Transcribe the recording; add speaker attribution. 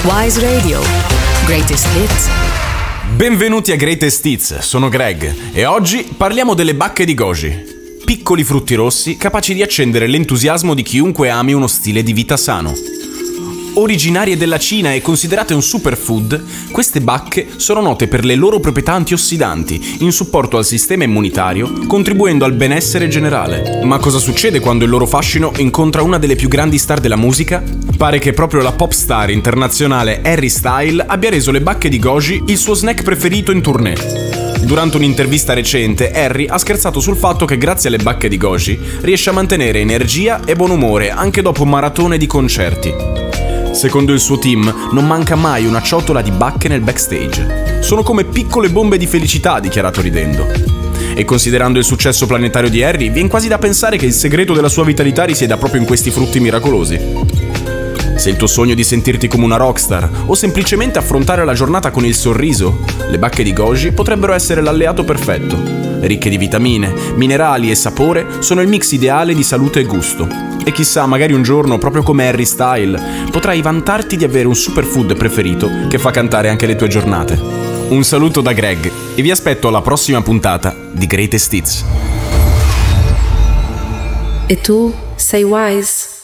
Speaker 1: Wise Radio. Greatest Hits.
Speaker 2: Benvenuti a Greatest Hits, sono Greg e oggi parliamo delle bacche di goji. Piccoli frutti rossi capaci di accendere l'entusiasmo di chiunque ami uno stile di vita sano. Originarie della Cina e considerate un superfood, queste bacche sono note per le loro proprietà antiossidanti, in supporto al sistema immunitario, contribuendo al benessere generale. Ma cosa succede quando il loro fascino incontra una delle più grandi star della musica? Pare che proprio la pop star internazionale Harry Styles abbia reso le bacche di goji il suo snack preferito in tournée. Durante un'intervista recente, Harry ha scherzato sul fatto che grazie alle bacche di goji riesce a mantenere energia e buon umore anche dopo un maratone di concerti. Secondo il suo team, non manca mai una ciotola di bacche nel backstage. Sono come piccole bombe di felicità, ha dichiarato ridendo. E considerando il successo planetario di Harry, viene quasi da pensare che il segreto della sua vitalità risieda proprio in questi frutti miracolosi. Se il tuo sogno è di sentirti come una rockstar o semplicemente affrontare la giornata con il sorriso, le bacche di goji potrebbero essere l'alleato perfetto. Ricche di vitamine, minerali e sapore, sono il mix ideale di salute e gusto. E chissà, magari un giorno, proprio come Harry Styles, potrai vantarti di avere un superfood preferito che fa cantare anche le tue giornate. Un saluto da Greg e vi aspetto alla prossima puntata di Greatest Hits.
Speaker 1: E tu sei Wise?